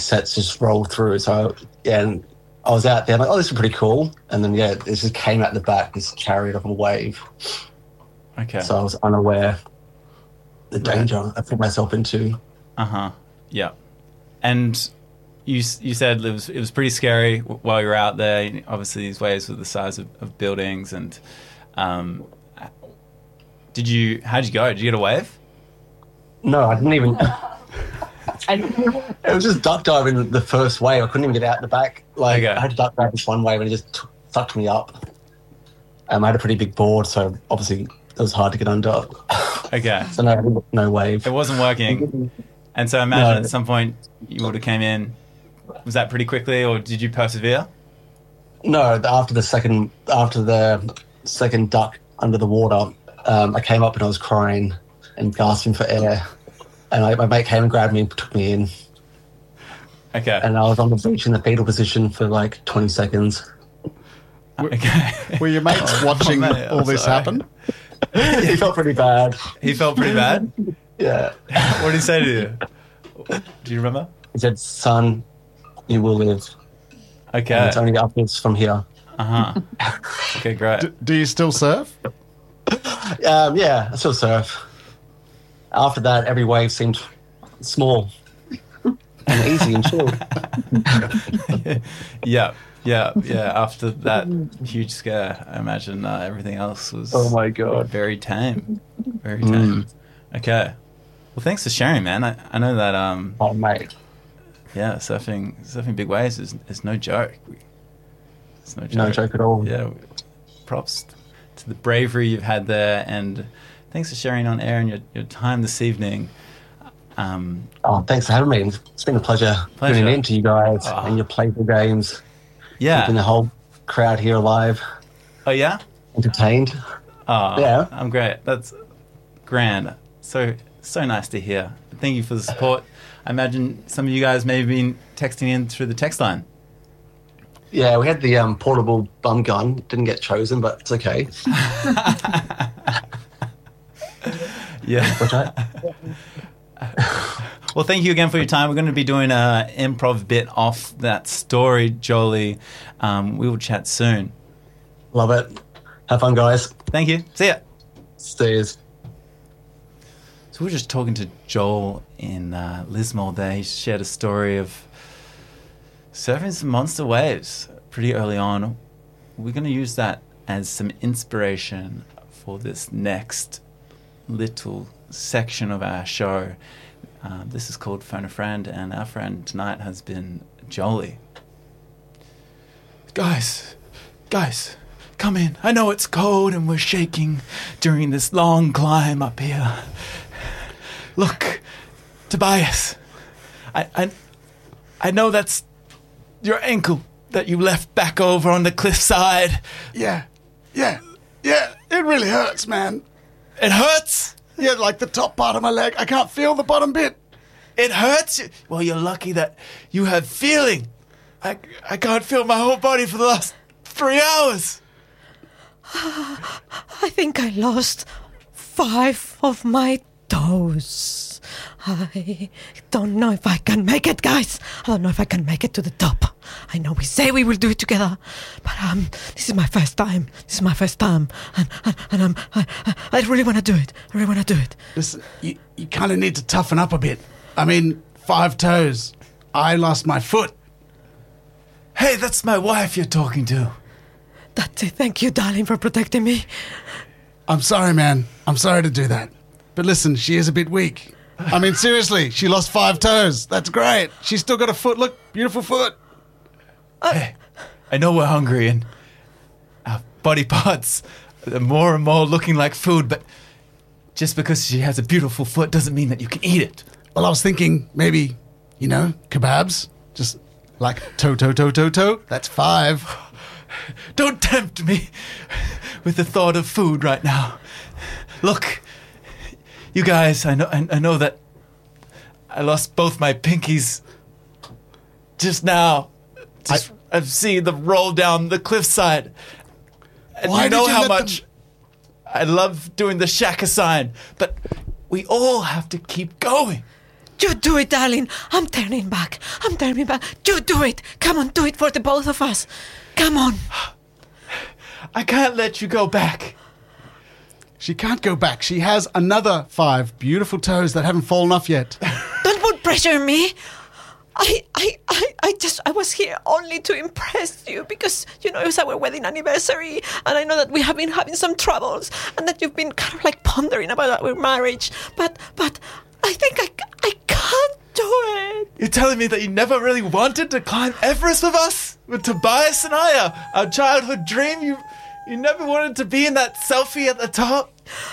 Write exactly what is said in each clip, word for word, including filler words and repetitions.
sets just rolled through. So yeah, and I was out there like, oh, this is pretty cool. And then yeah, it just came out the back, this chariot of a wave. Okay. So I was unaware the danger I put myself into. Uh huh. Yeah. And you you said it was it was pretty scary while you were out there. Obviously, these waves were the size of, of buildings. And um, did you? How did you go? Did you get a wave? No, I didn't even. I didn't even it was just duck diving the first wave. I couldn't even get out the back. Like Okay. I had to duck dive this one wave, and it just t- sucked me up. Um, I had a pretty big board, so obviously it was hard to get under. Okay. So no, no wave. It wasn't working. And so I imagine No. at some point you would have came in. Was that pretty quickly, or did you persevere? No, the- after the second after the second duck under the water, um, I came up and I was crying and gasping for air. And I, my mate came and grabbed me and took me in. Okay. And I was on the beach in the fetal position for like twenty seconds. Okay. Were your mates watching Oh, mate, all I'm this sorry. happen? It felt pretty bad. He felt pretty bad. Yeah. What did he say to you? Do you remember? He said, son, you will live. Okay. And it's only upwards from here. Uh huh. Okay, great. D- do you still surf? Um, yeah, I still surf. After that, every wave seemed small and easy and chill. Yeah, yeah, yeah. After that huge scare, I imagine uh, everything else was Oh my God. very tame. Very tame. Okay. Well, thanks for sharing, man. I, I know that, um, Oh, mate. yeah, surfing surfing big waves is, is no joke. It's no joke. No joke at all. Yeah. Props to the bravery you've had there, and thanks for sharing on air and your, your time this evening. Um, Oh, thanks for having me. It's been a pleasure, Pleasure. tuning in to you guys Oh. and your playful games. yeah. Keeping the whole crowd here alive, Oh, yeah? entertained. Oh, Yeah. I'm great. That's grand. So so nice to hear. Thank you for the support. I imagine some of you guys may have been texting in through the text line. Yeah, we had the um, portable bum gun. Didn't get chosen, but it's okay. Yeah. Which I, Well, thank you again for your time. We're going to be doing an improv bit off that story, Jolie. Um, we will chat soon. love it. Have fun, guys. Thank you. See ya. Steers. So we were just talking to Joel in uh, Lismore there. He shared a story of surfing some monster waves pretty early on. We're going to use that as some inspiration for this next little section of our show. Uh, this is called Phone a Friend, and our friend tonight has been Jolie. Guys, guys, come in. I know it's cold and we're shaking during this long climb up here. Look, Tobias, I, I, I know that's your ankle that you left back over on the cliffside. Yeah. Yeah. Yeah. It really hurts, man. It hurts? Yeah, like the top part of my leg. I can't feel the bottom bit. It hurts? Well, you're lucky that you have feeling. I, I can't feel my whole body for the last three hours. I think I lost five of my toes. I don't know if I can make it, guys. I don't know if I can make it to the top. I know we say we will do it together, but um, this is my first time. This is my first time, and and, and um, I, I I really want to do it. I really want to do it. Listen, you, you kind of need to toughen up a bit. I mean, five toes. I lost my foot. Hey, that's my wife you're talking to. That's it. Thank you, darling, for protecting me. I'm sorry, man. I'm sorry to do that. But listen, she is a bit weak. I mean, seriously, she lost five toes. That's great. She's still got a foot. Look, beautiful foot. Hey, I know we're hungry and our body parts are more and more looking like food, but just because she has a beautiful foot doesn't mean that you can eat it. Well, I was thinking maybe, you know, kebabs. Just like toe, toe, toe, toe, toe. That's five. Don't tempt me with the thought of food right now. Look, you guys, I know, I, I know that I lost both my pinkies just now. Just, I, I've seen them roll down the cliffside. And Why you know did you how let much them- I love doing the Shaka sign, but we all have to keep going. You do it, darling. I'm turning back. I'm turning back. You do it. Come on, do it for the both of us. Come on. I can't let you go back. She can't go back. She has another five beautiful toes that haven't fallen off yet. Don't put pressure on me. I, I, I, I just, I was here only to impress you because, you know, it was our wedding anniversary and I know that we have been having some troubles and that you've been kind of like pondering about our marriage. But, but I think I, I can't do it. You're telling me that you never really wanted to climb Everest with us? With Tobias and I, our, our childhood dream? You, you never wanted to be in that selfie at the top?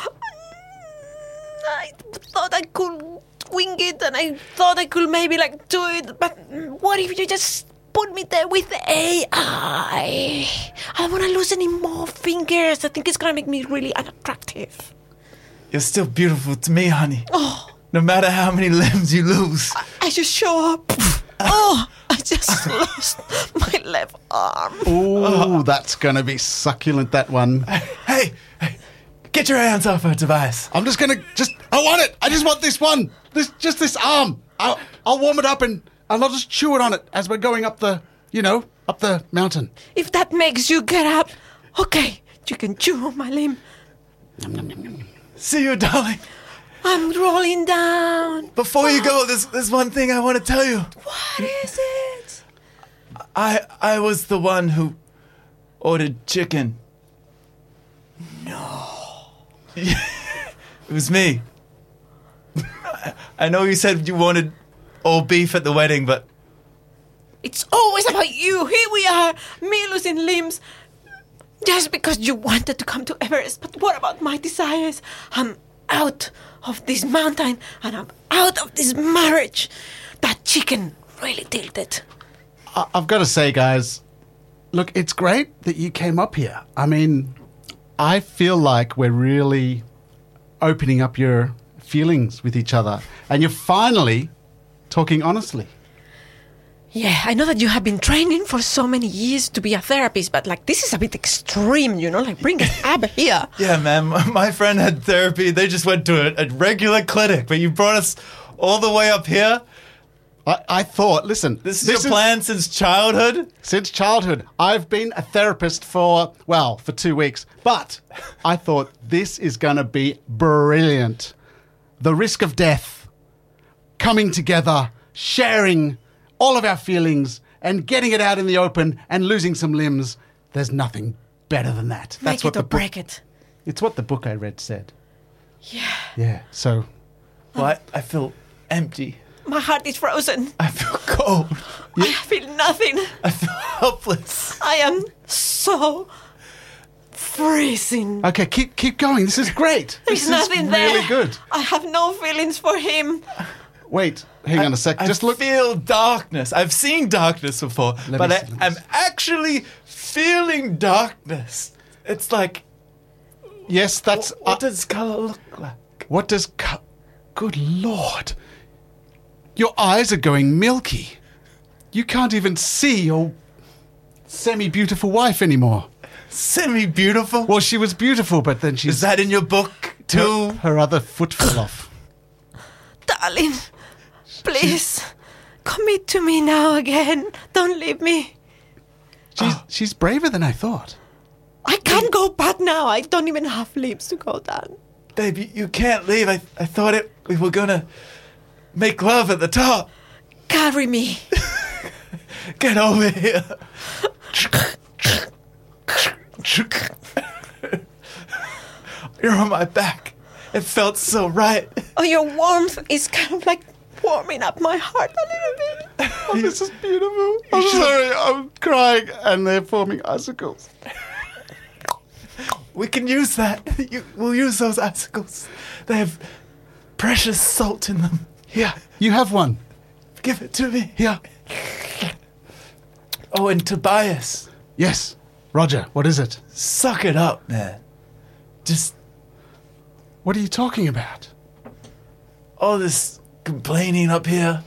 I thought I could wing it and I thought I could maybe like do it, but what if you just put me there with A I? I don't want to lose any more fingers. I think it's gonna make me really unattractive. You're still beautiful to me, honey. Oh, No matter how many limbs you lose. I, I just show up. Oh, I just lost my left arm. Ooh, that's going to be succulent, that one. Hey, hey, get your hands off her, Tobias. I'm just going to just, I want it. I just want this one. This, just this arm. I'll, I'll warm it up and, and I'll just chew it on it as we're going up the, you know, up the mountain. If that makes you get up, okay, you can chew on my limb. See you, darling. I'm rolling down. Before you go, there's, there's one thing I want to tell you. What is it? I I was the one who ordered chicken. No. It was me. I, I know you said you wanted all beef at the wedding, but It's always about you. Here we are, me losing limbs. Just because you wanted to come to Everest. But what about my desires? I'm out of this mountain and I'm out of this marriage. That chicken really tilted. I- I've got to say, guys, look, it's great that you came up here. I mean, I feel like we're really opening up your feelings with each other. And you're finally talking honestly. Yeah, I know that you have been training for so many years to be a therapist, but like this is a bit extreme, you know? Like bring it up here. yeah, man, my friend had therapy. They just went to a, a regular clinic, but you brought us all the way up here. I, I thought, listen, This is your plan since childhood? Since childhood. I've been a therapist for, well, for two weeks. But I thought this is going to be brilliant. The risk of death, coming together, sharing all of our feelings and getting it out in the open and losing some limbs. There's nothing better than that. Make That's what it or the book, break it. It's what the book I read said. Yeah. Yeah, so Well, I, I feel empty. My heart is frozen. I feel cold. I feel nothing. I feel helpless. I am so freezing. okay, keep keep going. This is great. There's this nothing is there. really good. I have no feelings for him. Wait, hang on a sec. I Just look. feel darkness. I've seen darkness before, Let but me I, see, let me I'm see. actually feeling darkness. It's like, Yes, that's what uh, does color look like? what does co- good lord. Your eyes are going milky. You can't even see your semi-beautiful wife anymore. Semi-beautiful? Well, she was beautiful, but then she's Is that in your book, her, too? her other foot fell off. Darling, please, commit to me now again. Don't leave me. She's Oh. she's braver than I thought. I can't go back now. I don't even have limbs to go down. Babe, you, you can't leave. I, I thought it. we were gonna make love at the top. Carry me. Get over here. You're on my back. It felt so right. Oh, your warmth is kind of like warming up my heart a little bit. Oh, this is beautiful. I'm sorry, I'm crying, and they're forming icicles. We can use that. You, we'll use those icicles. They have precious salt in them. Here, you have one. Give it to me. Here. Oh, and Tobias, Yes, Roger. What is it? suck it up, man. Just What are you talking about? all this complaining up here.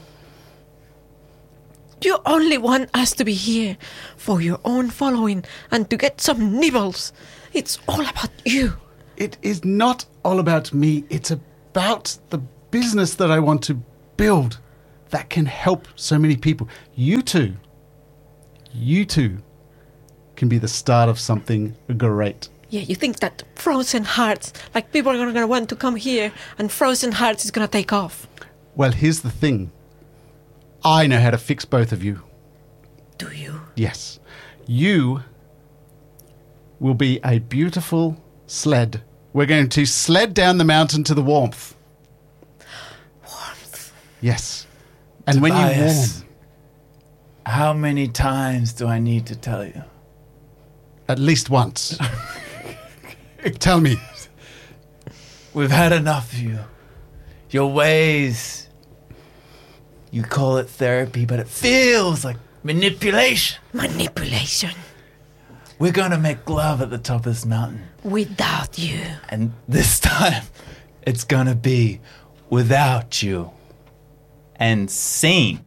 You only want us to be here for your own following and to get some nibbles. It's all about you. It is not all about me. It's about the business that I want to build that can help so many people. You two, you two can be the start of something great. Yeah, you think that Frozen Hearts, like people are going to want to come here and Frozen Hearts is going to take off. Well, here's the thing. I know how to fix both of you. Do you? Yes. You will be a beautiful sled. We're going to sled down the mountain to the warmth. Warmth. Yes. And when you warm... Tobias, how many times do I need to tell you? At least once. Tell me. We've had enough of you. Your ways. You call it therapy, but it feels like manipulation. Manipulation. We're going to make love at the top of this mountain. Without you. And this time, it's going to be without you. And scene.